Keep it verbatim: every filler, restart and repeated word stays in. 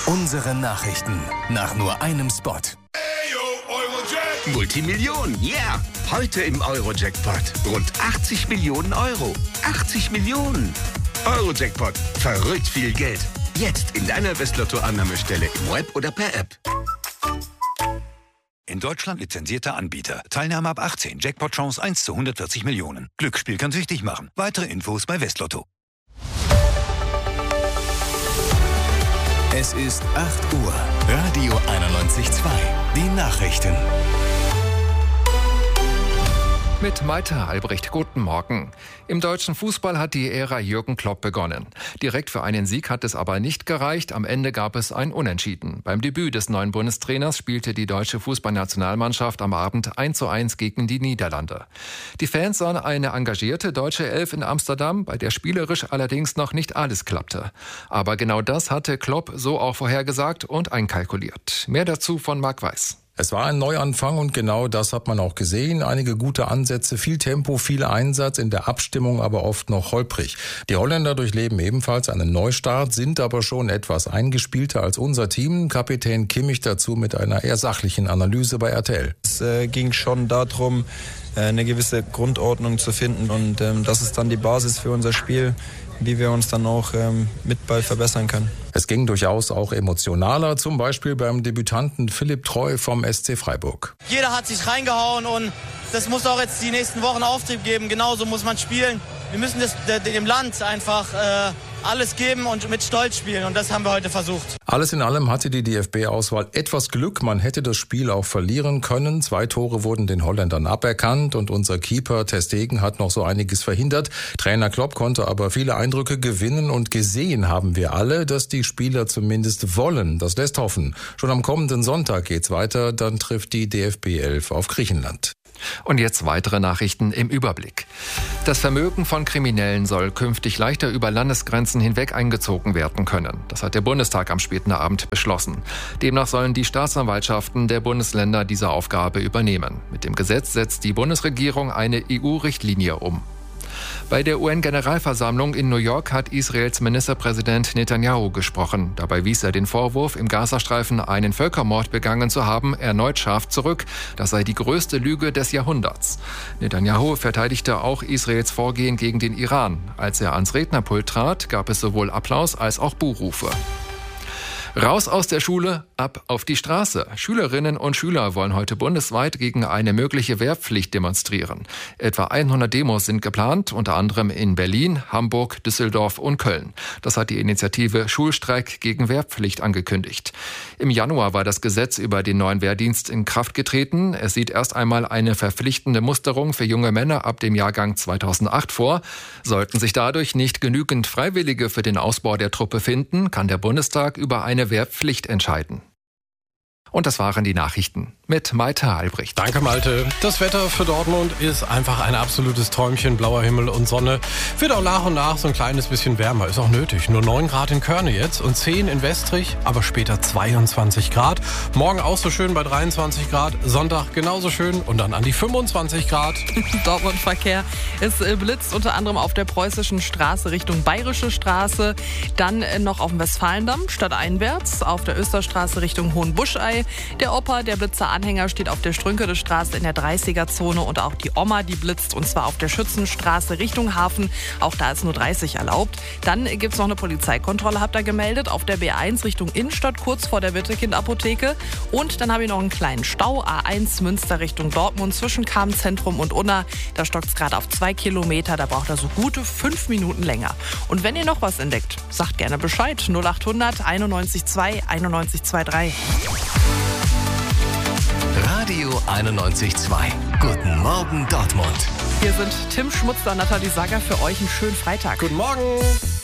Unsere Nachrichten nach nur einem Spot. Multimillionen, yeah! Heute im Euro-Jackpot. Rund achtzig Millionen Euro. achtzig Millionen. Euro-Jackpot. Verrückt viel Geld. Jetzt in deiner Westlotto-Annahmestelle im Web oder per App. In Deutschland lizenzierter Anbieter. Teilnahme ab achtzehn. Jackpot-Chance eins zu hundertvierzig Millionen. Glücksspiel kann süchtig machen. Weitere Infos bei Westlotto. Es ist acht Uhr. Radio einundneunzig Komma zwei. Die Nachrichten. Mit Malte Albrecht, guten Morgen. Im deutschen Fußball hat die Ära Jürgen Klopp begonnen. Direkt für einen Sieg hat es aber nicht gereicht. Am Ende gab es ein Unentschieden. Beim Debüt des neuen Bundestrainers spielte die deutsche Fußballnationalmannschaft am Abend eins zu eins gegen die Niederlande. Die Fans sahen eine engagierte deutsche Elf in Amsterdam, bei der spielerisch allerdings noch nicht alles klappte. Aber genau das hatte Klopp so auch vorhergesagt und einkalkuliert. Mehr dazu von Marc Weiß. Es war ein Neuanfang und genau das hat man auch gesehen. Einige gute Ansätze, viel Tempo, viel Einsatz, in der Abstimmung aber oft noch holprig. Die Holländer durchleben ebenfalls einen Neustart, sind aber schon etwas eingespielter als unser Team. Kapitän Kimmich dazu mit einer eher sachlichen Analyse bei R T L. Es äh, ging schon darum, äh, eine gewisse Grundordnung zu finden und ähm, das ist dann die Basis für unser Spiel, wie wir uns dann auch ähm, mit Ball verbessern können. Es ging durchaus auch emotionaler, zum Beispiel beim Debütanten Philipp Treu vom S C Freiburg. Jeder hat sich reingehauen und das muss auch jetzt die nächsten Wochen Auftrieb geben. Genauso muss man spielen. Wir müssen das, dem Land einfach äh, alles geben und mit Stolz spielen und das haben wir heute versucht. Alles in allem hatte die D F B-Auswahl etwas Glück. Man hätte das Spiel auch verlieren können. Zwei Tore wurden den Holländern aberkannt und unser Keeper ter Stegen hat noch so einiges verhindert. Trainer Klopp konnte aber viele Eindrücke gewinnen und gesehen haben wir alle, dass die Spieler zumindest wollen. Das lässt hoffen. Schon am kommenden Sonntag geht's weiter. Dann trifft die D F B elf auf Griechenland. Und jetzt weitere Nachrichten im Überblick. Das Vermögen von Kriminellen soll künftig leichter über Landesgrenzen hinweg eingezogen werden können. Das hat der Bundestag am späten Abend beschlossen. Demnach sollen die Staatsanwaltschaften der Bundesländer diese Aufgabe übernehmen. Mit dem Gesetz setzt die Bundesregierung eine E U-Richtlinie um. Bei der U N-Generalversammlung in New York hat Israels Ministerpräsident Netanyahu gesprochen. Dabei wies er den Vorwurf, im Gazastreifen einen Völkermord begangen zu haben, erneut scharf zurück. Das sei die größte Lüge des Jahrhunderts. Netanyahu verteidigte auch Israels Vorgehen gegen den Iran. Als er ans Rednerpult trat, gab es sowohl Applaus als auch Buhrufe. Raus aus der Schule, ab auf die Straße. Schülerinnen und Schüler wollen heute bundesweit gegen eine mögliche Wehrpflicht demonstrieren. Etwa hundert Demos sind geplant, unter anderem in Berlin, Hamburg, Düsseldorf und Köln. Das hat die Initiative Schulstreik gegen Wehrpflicht angekündigt. Im Januar war das Gesetz über den neuen Wehrdienst in Kraft getreten. Es sieht erst einmal eine verpflichtende Musterung für junge Männer ab dem Jahrgang zweitausendacht vor. Sollten sich dadurch nicht genügend Freiwillige für den Ausbau der Truppe finden, kann der Bundestag über eine Wehrpflicht entscheiden. Und das waren die Nachrichten mit Malte Albrecht. Danke, Malte. Das Wetter für Dortmund ist einfach ein absolutes Träumchen. Blauer Himmel und Sonne. Wird auch nach und nach so ein kleines bisschen wärmer. Ist auch nötig. Nur neun Grad in Körne jetzt und zehn in Westrich, aber später zweiundzwanzig Grad. Morgen auch so schön bei dreiundzwanzig Grad. Sonntag genauso schön und dann an die fünfundzwanzig Grad. Dortmund-Verkehr. Es blitzt unter anderem auf der Preußischen Straße Richtung Bayerische Straße. Dann noch auf dem Westfalendamm stadteinwärts. Auf der Österstraße Richtung Hohenbuschei. Der Opa, der Blitzer-Anhänger, steht auf der Strünkede-Straße in der dreißiger-Zone und auch die Oma, die blitzt, und zwar auf der Schützenstraße Richtung Hafen. Auch da ist nur dreißig erlaubt. Dann gibt es noch eine Polizeikontrolle, habt ihr gemeldet, auf der B eins Richtung Innenstadt, kurz vor der Wittekind-Apotheke. Und dann habe ich noch einen kleinen Stau, A eins Münster Richtung Dortmund zwischen Kamenzentrum und Unna. Da stockt es gerade auf zwei Kilometer, da braucht er so gute fünf Minuten länger. Und wenn ihr noch was entdeckt, sagt gerne Bescheid. null achthundert einundneunzig zwei einundneunzig dreiundzwanzig. Radio einundneunzig Komma zwei. Guten Morgen, Dortmund. Hier sind Tim Schmutzler und Nathalie Sager für euch einen schönen Freitag. Guten Morgen.